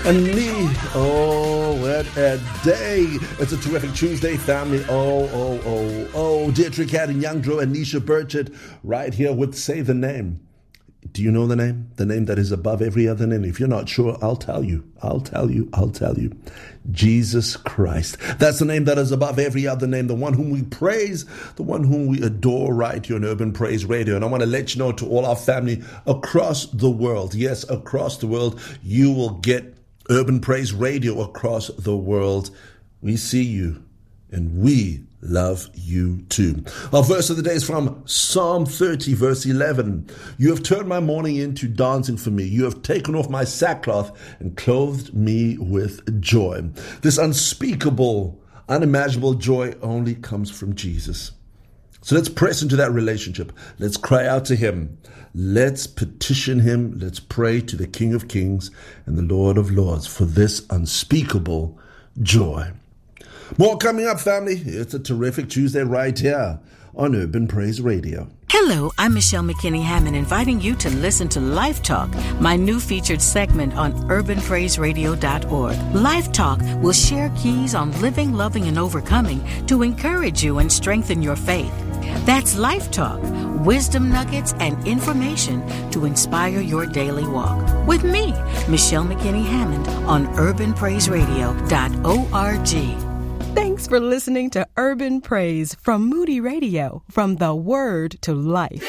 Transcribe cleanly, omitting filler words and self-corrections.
And me, oh, what a day. It's a terrific Tuesday, family. Oh, Deirdre Cat and Young Joe and Nisha Burchett right here with Say the Name. Do you know the name? The name that is above every other name. If you're not sure, I'll tell you. Jesus Christ. That's the name that is above every other name. The one whom we praise, the one whom we adore right here on Urban Praise Radio. And I want to let you know to all our family across the world. Yes, across the world, you will get Urban Praise Radio across the world. We see you and we love you too. Our verse of the day is from Psalm 30, verse 11. You have turned my mourning into dancing for me. You have taken off my sackcloth and clothed me with joy. This unspeakable, unimaginable joy only comes from Jesus. So let's press into that relationship. Let's cry out to him. Let's petition him. Let's pray to the King of Kings and the Lord of Lords for this unspeakable joy. More coming up, family. It's a terrific Tuesday right here on Urban Praise Radio. Hello, I'm Michelle McKinney-Hammond, inviting you to listen to Life Talk, my new featured segment on urbanpraiseradio.org. Life Talk will share keys on living, loving, and overcoming to encourage you and strengthen your faith. That's Life Talk, wisdom nuggets and information to inspire your daily walk. With me, Michelle McKinney-Hammond on urbanpraiseradio.org. Thanks for listening to Urban Praise from Moody Radio, from the Word to Life.